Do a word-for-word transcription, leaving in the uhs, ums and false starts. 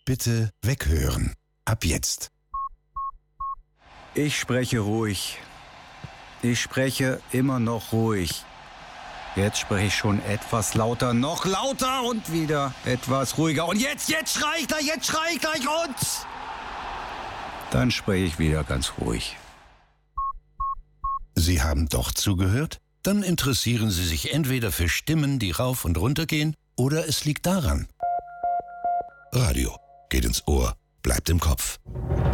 Bitte weghören. Ab jetzt. Ich spreche ruhig. Ich spreche immer noch ruhig. Jetzt spreche ich schon etwas lauter, noch lauter und wieder etwas ruhiger. Und jetzt, jetzt schrei ich gleich, jetzt schrei ich gleich und... Dann spreche ich wieder ganz ruhig. Sie haben doch zugehört? Dann interessieren Sie sich entweder für Stimmen, die rauf und runter gehen, oder es liegt daran. Radio geht ins Ohr, bleibt im Kopf.